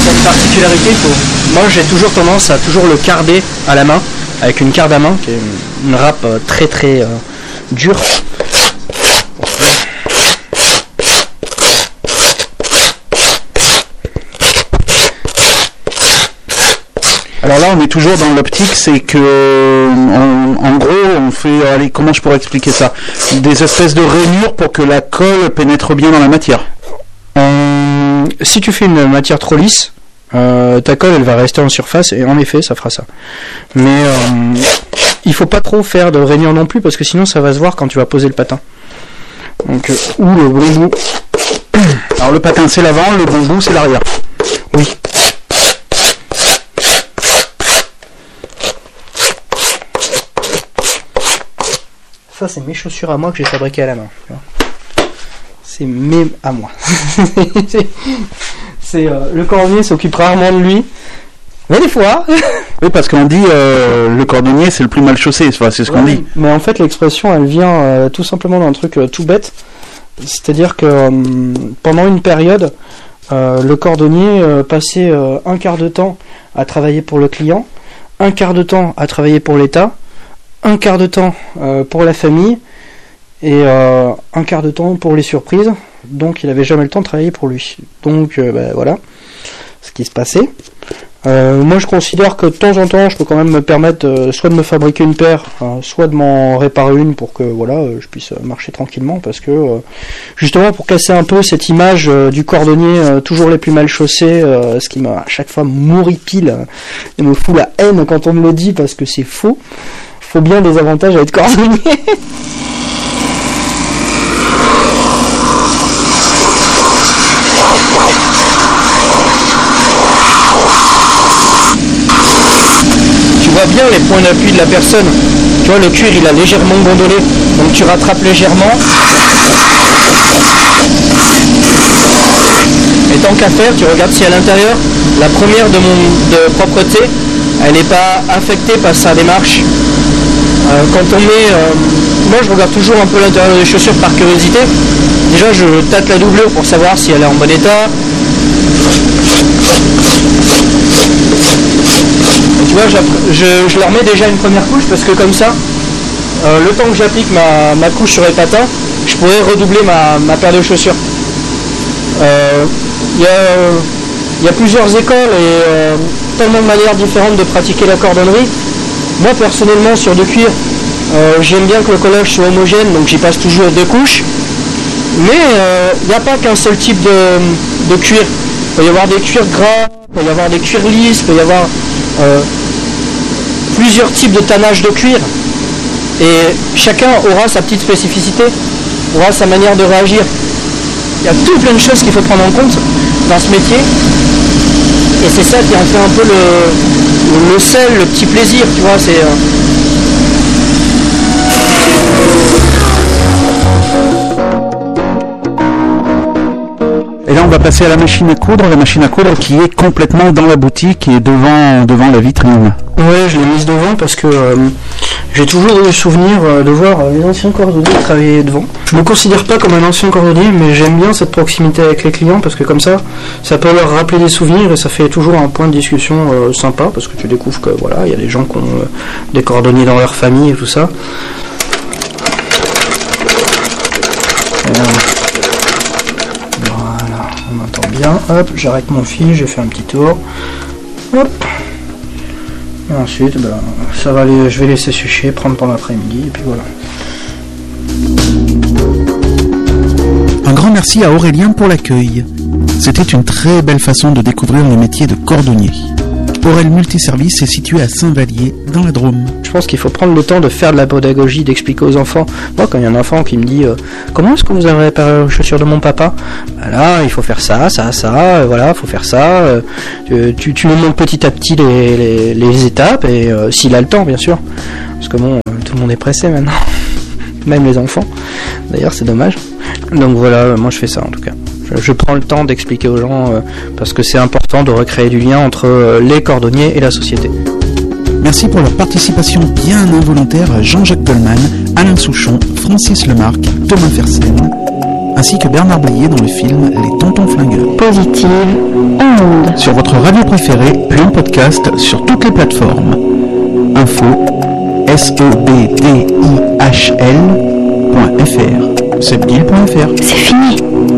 a une particularité, moi j'ai toujours tendance à toujours le carder à la main, avec une carde à main, qui est une râpe très très dure. Alors là, on est toujours dans l'optique, c'est que, en gros, on fait, allez, comment je pourrais expliquer ça? Des espèces de rainures pour que la colle pénètre bien dans la matière. Si tu fais une matière trop lisse, ta colle, elle va rester en surface, et en effet, ça fera ça. Mais il faut pas trop faire de rainures non plus, parce que sinon, ça va se voir quand tu vas poser le patin. Donc, ou le bon bout. Alors le patin, c'est l'avant, le bon bout, c'est l'arrière. Oui. Ça, c'est mes chaussures à moi que j'ai fabriquées à la main. C'est mes à moi. Le cordonnier s'occupe rarement de lui. Mais des fois. Oui, parce qu'on dit le cordonnier, c'est le plus mal chaussé. Enfin, c'est ce qu'on dit. Mais en fait, l'expression, elle vient tout simplement d'un truc tout bête. C'est-à-dire que pendant une période, le cordonnier passait un quart de temps à travailler pour le client, un quart de temps à travailler pour l'État, un quart de temps pour la famille et un quart de temps pour les surprises. Donc il avait jamais le temps de travailler pour lui. Donc voilà ce qui se passait. Moi je considère que de temps en temps je peux quand même me permettre soit de me fabriquer une paire, soit de m'en réparer une pour que je puisse marcher tranquillement, parce que justement pour casser un peu cette image du cordonnier toujours les plus mal chaussés, ce qui m'a à chaque fois m'horripile et me fout la haine quand on me le dit, parce que c'est faux. Faut bien des avantages à être cordonnier. Tu vois bien les points d'appui de la personne. Tu vois, le cuir il a légèrement gondolé, donc tu rattrapes légèrement. Et tant qu'à faire, tu regardes si à l'intérieur, la première de propreté, elle n'est pas affectée par sa démarche. Quand on met... moi je regarde toujours un peu l'intérieur des chaussures par curiosité. Déjà je tâte la doublure pour savoir si elle est en bon état. Et tu vois, je leur mets déjà une première couche, parce que comme ça, le temps que j'applique ma couche sur les patins, je pourrais redoubler ma paire de chaussures. Il y a plusieurs écoles et tellement de manières différentes de pratiquer la cordonnerie. Moi personnellement sur de cuir, j'aime bien que le collage soit homogène, donc j'y passe toujours 2 couches. Mais il n'y a pas qu'un seul type de cuir. Il peut y avoir des cuirs gras, il peut y avoir des cuirs lisses, il peut y avoir plusieurs types de tannage de cuir. Et chacun aura sa petite spécificité, aura sa manière de réagir. Il y a tout plein de choses qu'il faut prendre en compte dans ce métier. Et c'est ça qui en fait un peu le sel, le petit plaisir, tu vois, c'est... Et là, on va passer à la machine à coudre qui est complètement dans la boutique et devant la vitrine. Ouais, je l'ai mise devant parce que j'ai toujours eu le souvenir de voir les anciens cordonniers travailler devant. Je me considère pas comme un ancien cordonnier, mais j'aime bien cette proximité avec les clients, parce que comme ça peut leur rappeler des souvenirs et ça fait toujours un point de discussion sympa, parce que tu découvres que voilà, il y a des gens qui ont des cordonniers dans leur famille et tout ça. Voilà, on entend bien. Hop, j'arrête mon fil, j'ai fait un petit tour. Hop. Et ensuite, ça va aller, je vais laisser sécher, prendre pour l'après-midi, et puis voilà. Un grand merci à Aurélien pour l'accueil. C'était une très belle façon de découvrir le métier de cordonnier. Aurel Multiservice est situé à Saint-Vallier, dans la Drôme. Je pense qu'il faut prendre le temps de faire de la pédagogie, d'expliquer aux enfants. Moi, quand il y a un enfant qui me dit comment est-ce que vous avez réparé les chaussures de mon papa, là, il faut faire ça, voilà, il faut faire ça. Tu me montres petit à petit les étapes, et s'il a le temps, bien sûr. Parce que bon, tout le monde est pressé maintenant. Même les enfants. D'ailleurs, c'est dommage. Donc voilà, moi je fais ça en tout cas. Je prends le temps d'expliquer aux gens parce que c'est important de recréer du lien entre les cordonniers et la société. Merci pour leur participation bien involontaire à Jean-Jacques Goldman, Alain Souchon, Francis Lemarque, Thomas Fersen, ainsi que Bernard Blier dans le film Les Tontons Flingueurs. Positive onde. Sur votre radio préférée, puis en podcast sur toutes les plateformes. Info sebdihl.fr. sebdihl.fr. C'est fini.